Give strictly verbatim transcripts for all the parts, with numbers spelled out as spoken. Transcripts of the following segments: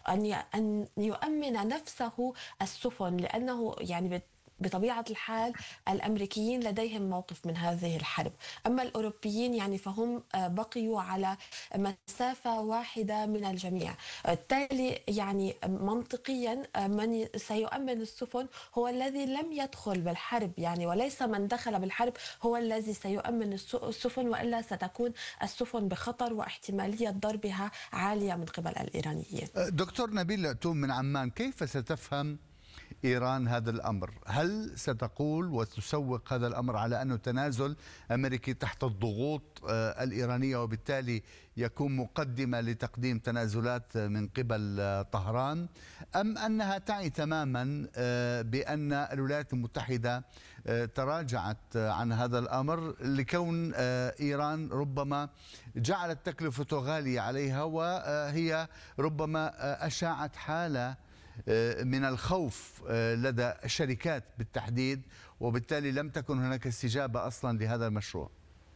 أن ي- أن يؤمن نفسه السفن، لأنه يعني بت- بطبيعة الحال الأمريكيين لديهم موقف من هذه الحرب. أما الأوروبيين يعني فهم آه، بقيوا على مسافة واحدة من الجميع. بالتالي يعني منطقيا آه، من سيؤمن السفن هو الذي لم يدخل بالحرب، يعني وليس من دخل بالحرب هو الذي سيؤمن الس- السفن، وإلا ستكون السفن بخطر واحتمالية ضربها عالية من قبل الإيرانيين. دكتور نبيل لأتوم من عمان، كيف ستفهم إيران هذا الأمر؟ هل ستقول وتسوق هذا الأمر على أنه تنازل أمريكي تحت الضغوط آه، الإيرانية، وبالتالي يكون مقدمة لتقديم تنازلات من قبل آه، طهران، أم أنها تعي تماما آه، بأن الولايات المتحدة آه، تراجعت آه، عن هذا الأمر لكون آه، إيران ربما جعلت تكلفته غالية عليها، وهي ربما آه، أشاعت حالة من الخوف لدى الشركات بالتحديد، وبالتالي لم تكن هناك استجابة أصلا لهذا المشروع؟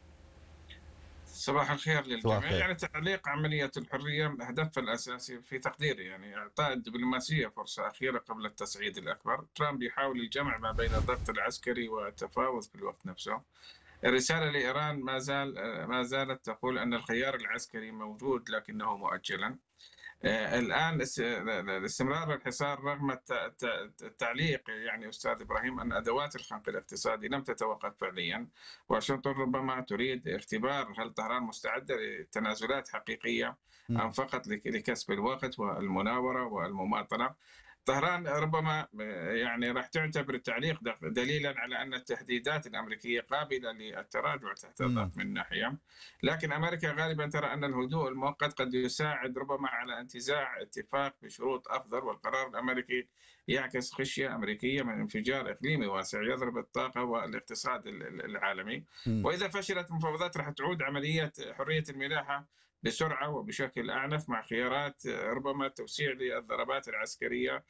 صباح الخير صباح للجميع. الخير. يعني تعليق عملية الحرية هدفها الأساسي في تقديري يعني إعطاء الدبلوماسية فرصة أخيرة قبل التصعيد الأكبر. ترامب يحاول الجمع ما بين الضغط العسكري والتفاوض في الوقت نفسه. الرسالة لإيران ما زال ما زالت تقول أن الخيار العسكري موجود لكنه مؤجلا. آه، الآن اس- استمرار الحصار رغم الت- الت- التعليق يعني أستاذ إبراهيم أن أدوات الخنق الاقتصادي لم تتوقف فعليا. واشنطن ربما تريد اختبار هل طهران مستعدة لتنازلات حقيقية م. أم فقط لك- لكسب الوقت والمناورة والمماطلة. طهران ربما يعني راح تعتبر التعليق دليلا على أن التهديدات الأمريكية قابلة للتراجع تحت م. الضغط من ناحية. لكن أمريكا غالبا ترى أن الهدوء المؤقت قد يساعد ربما على انتزاع اتفاق بشروط أفضل، والقرار الأمريكي يعكس خشية أمريكية من انفجار إقليمي واسع يضرب الطاقة والاقتصاد العالمي. م. وإذا فشلت المفاوضات راح تعود عملية حرية الملاحة بسرعة وبشكل أعنف، مع خيارات ربما توسيع للضربات العسكرية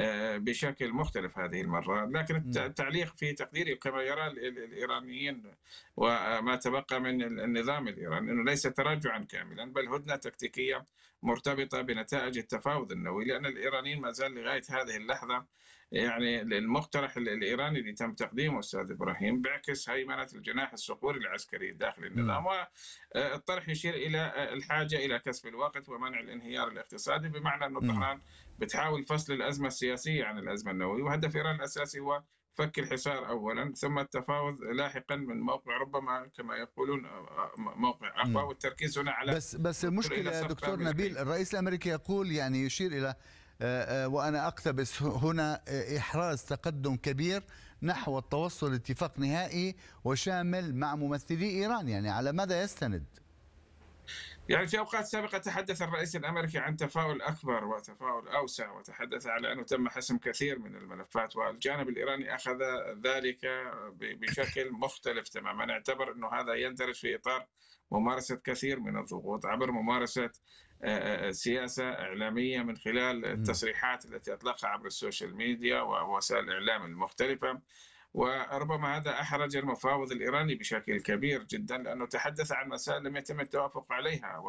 بشكل مختلف هذه المرة. لكن م. التعليق في تقديري كما يرى الإيرانيين وما تبقى من النظام الإيراني أنه ليس تراجعا كاملا، بل هدنة تكتيكية مرتبطة بنتائج التفاوض النووي. لأن الإيرانيين ما زال لغاية هذه اللحظة يعني المقترح الإيراني اللي تم تقديمه أستاذ إبراهيم بيعكس هيمنة الجناح الصقوري العسكري داخل النظام. والطرح يشير إلى الحاجة إلى كسب الوقت ومنع الانهيار الاقتصادي، بمعنى أن م. طهران بتحاول فصل الأزمة السياسية عن الأزمة النووية. وهدف إيران الأساسي هو فك الحصار أولا ثم التفاوض لاحقا من موقع ربما كما يقولون موقع أقوى، والتركيز هنا على بس بس الوصول إلى المشكلة صفقة دكتور أمريكية. نبيل، الرئيس الأمريكي يقول يعني يشير إلى آه، آه، وأنا أقتبس هنا آه، إحراز تقدم كبير نحو التوصل لاتفاق نهائي وشامل مع ممثلي إيران. يعني على ماذا يستند؟ يعني في أوقات سابقة تحدث الرئيس الأمريكي عن تفاؤل أكبر وتفاؤل أوسع، وتحدث على أنه تم حسم كثير من الملفات، والجانب الإيراني أخذ ذلك بشكل مختلف تماما. اعتبر أنه هذا يندرج في إطار ممارسة كثير من الضغوط عبر ممارسة سياسة إعلامية من خلال التصريحات التي أطلقها عبر السوشيال ميديا ووسائل الإعلام المختلفة. وربما هذا أحرج المفاوض الإيراني بشكل كبير جدا، لأنه تحدث عن مسائل لم يتم التوافق عليها.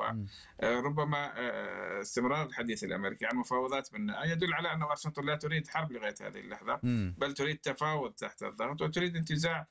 وربما استمرار الحديث الأمريكي عن مفاوضات بالنهاية يدل على أن واشنطن لا تريد حرب لغاية هذه اللحظة، بل تريد تفاوض تحت الضغط وتريد انتزاع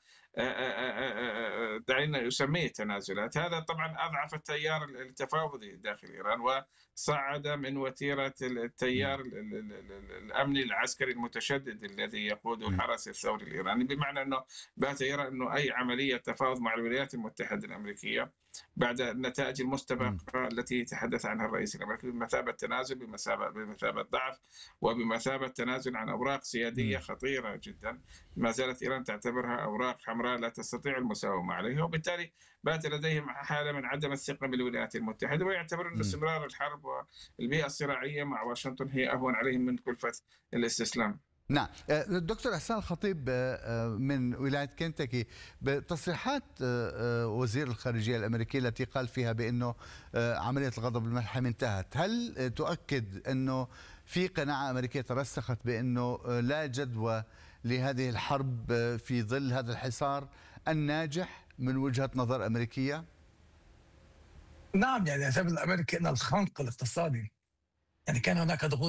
دعينا يسميه تنازلات. هذا طبعا أضعف التيار التفاوضي داخل إيران وصعد من وتيرة التيار الأمني العسكري المتشدد الذي يقوده الحرس الثوري الإيراني، بمعنى أنه بات يرى أنه أي عملية تفاوض مع الولايات المتحدة الأمريكية بعد النتائج المستبقة التي تحدث عنها الرئيس الأمريكي بمثابة تنازل، بمثابة بمثابة ضعف، وبمثابة تنازل عن أوراق سيادية خطيرة جدا ما زالت إيران تعتبرها أوراق حمراء لا تستطيع المساومة عليها. وبالتالي بات لديهم حالة من عدم الثقة بالولايات المتحدة، ويعتبر أن استمرار الحرب والبيئة الصراعية مع واشنطن هي أهون عليهم من كلفة الاستسلام. نعم. الدكتور إحسان الخطيب من ولاية كنتاكي، بتصريحات وزير الخارجية الأمريكي التي قال فيها بأنه عملية الغضب الملحمي انتهت، هل تؤكد أنه في قناعة أمريكية ترسخت بأنه لا جدوى لهذه الحرب في ظل هذا الحصار الناجح من وجهة نظر أمريكية؟ نعم، يعني يعتبر الأمريكي أن الخنق الاقتصادي، يعني كان هناك ضغوط